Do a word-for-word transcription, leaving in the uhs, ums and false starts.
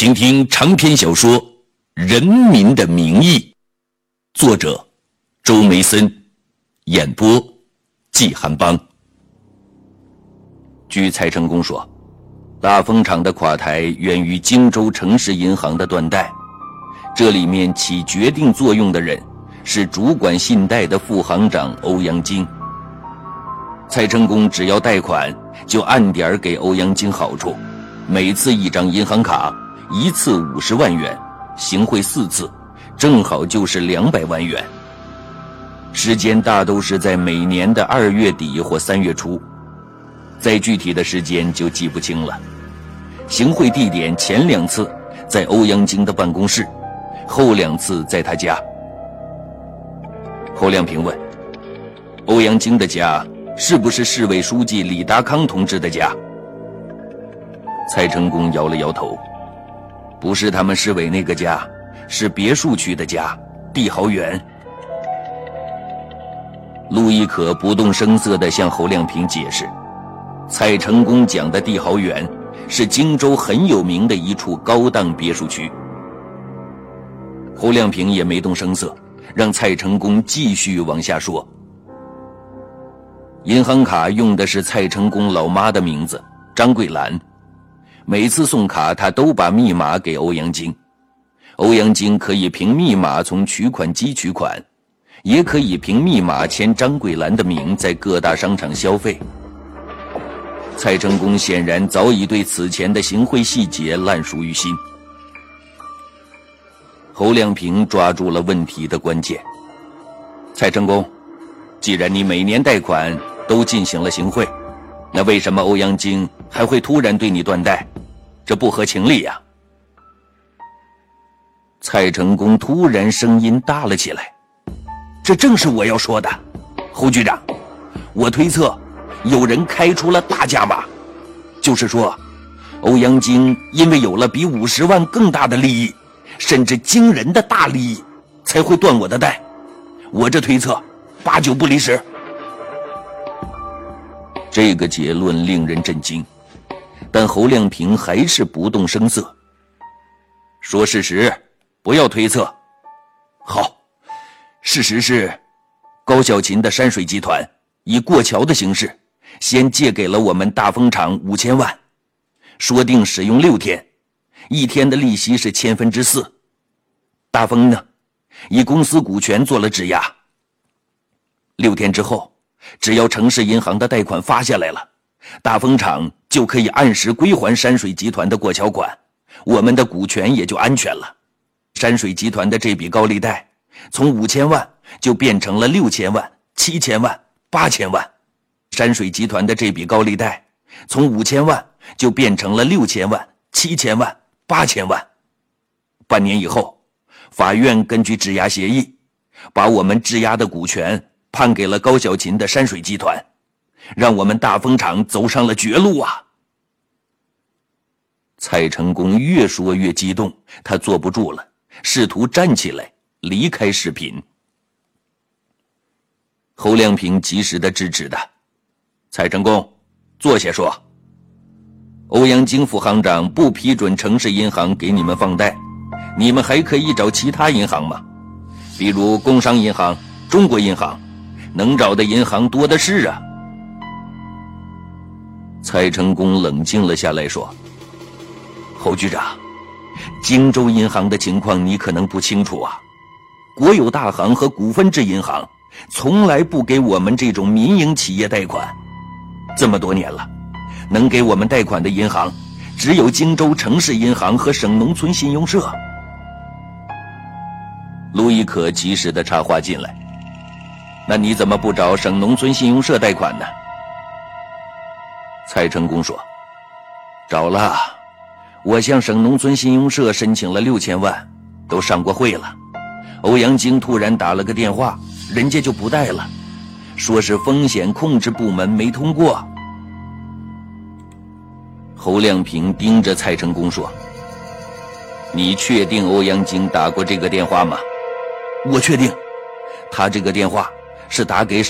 请听长篇小说《人民的名义》，作者周梅森，演播季寒邦。据蔡成功说，大风厂的垮台源于荆州城市银行的断贷，这里面起决定作用的人是主管信贷的副行长欧阳菁。蔡成功只要贷款就按点给欧阳菁好处，每次一张银行卡一次五十万元，行贿四次，正好就是两百万元。时间大都是在每年的二月底或三月初，再具体的时间就记不清了。行贿地点前两次在欧阳菁的办公室，后两次在他家。侯亮平问：欧阳菁的家是不是市委书记李达康同志的家？蔡成功摇了摇头，不是他们市委那个家，是别墅区的家，帝豪园。陆亦可不动声色地向侯亮平解释，蔡成功讲的帝豪园是荆州很有名的一处高档别墅区。侯亮平也没动声色，让蔡成功继续往下说。银行卡用的是蔡成功老妈的名字张桂兰，每次送卡他都把密码给欧阳菁，欧阳菁可以凭密码从取款机取款，也可以凭密码签张桂兰的名在各大商场消费。蔡成功显然早已对此前的行贿细节烂熟于心。侯亮平抓住了问题的关键。蔡成功，既然你每年贷款都进行了行贿，那为什么欧阳菁还会突然对你断贷？这不合情理呀！蔡成功突然声音大了起来，这正是我要说的。侯局长，我推测有人开出了大价码，就是说欧阳菁因为有了比五十万更大的利益，甚至惊人的大利益，才会断我的贷。我这推测八九不离十。这个结论令人震惊，但侯亮平还是不动声色。说事实，不要推测。好，事实是高小琴的山水集团以过桥的形式先借给了我们大风厂五千万，说定使用六天，一天的利息是千分之四。大风呢，以公司股权做了质押。六天之后，只要城市银行的贷款发下来了，大风厂就可以按时归还山水集团的过桥款，我们的股权也就安全了。山水集团的这笔高利贷从五千万就变成了六千万、七千万、八千万。山水集团的这笔高利贷从五千万就变成了六千万、七千万、八千万。半年以后，法院根据质押协议，把我们质押的股权判给了高小琴的山水集团，让我们大风厂走上了绝路啊！蔡成功越说越激动，他坐不住了，试图站起来离开视频。侯亮平及时地制止他：蔡成功，坐下说。欧阳菁副行长不批准城市银行给你们放贷，你们还可以找其他银行吗？比如工商银行、中国银行，能找的银行多的是啊。蔡成功冷静了下来说：侯局长，荆州银行的情况你可能不清楚啊，国有大行和股份制银行从来不给我们这种民营企业贷款，这么多年了，能给我们贷款的银行只有荆州城市银行和省农村信用社。陆亦可及时地插话进来：那你怎么不找省农村信用社贷款呢？蔡成功说：找了，我向省农村信用社申请了六千万，都上过会了。欧阳菁突然打了个电话，人家就不贷了，说是风险控制部门没通过。侯亮平盯着蔡成功说：你确定欧阳菁打过这个电话吗？我确定，他这个电话是打给